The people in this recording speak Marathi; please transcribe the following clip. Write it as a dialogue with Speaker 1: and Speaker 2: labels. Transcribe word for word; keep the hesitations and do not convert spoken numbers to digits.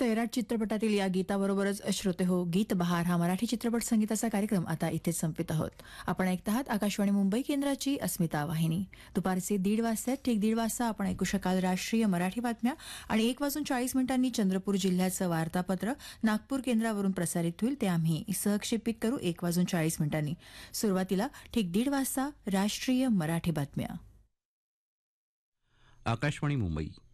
Speaker 1: सैराट चित्रपटातील या गीताबरोबरच श्रोते हो गीत बहार हा मराठी चित्रपट संगीताचा कार्यक्रम आता इथेच संपित आहोत. आपण ऐकत आहात आकाशवाणी मुंबई केंद्राची अस्मिता वाहिनी. दुपारचे दीड वाजता ठीक दीड वाजता आपण ऐकू शकाल राष्ट्रीय मराठी बातम्या आणि एक वाजून चाळीस मिनिटांनी चंद्रपूर जिल्ह्याचं वार्तापत्र नागपूर केंद्रावरून प्रसारित होईल. ते आम्ही सहक्षेपित करू एक वाजून चाळीस मिनिटांनी. सुरुवातीला ठीक दीड वाजता राष्ट्रीय मराठी बातम्या.
Speaker 2: आकाशवाणी मुंबई